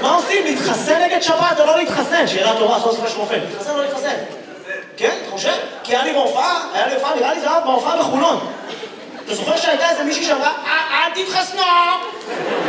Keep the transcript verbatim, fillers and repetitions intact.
מה עושים? להתחסן נגד שפעת או לא להתחסן? שאלה טובה, סוף סוף שמופן. להתחסן או לא להתחסן? כן, אתה חושב? כי היה לי בהופעה, היה לי הופעה, נראה לי זה היה בהופעה בחולון. אתה זוכר שהייתה איזה מישהי שאמרה, אל תתחסנו!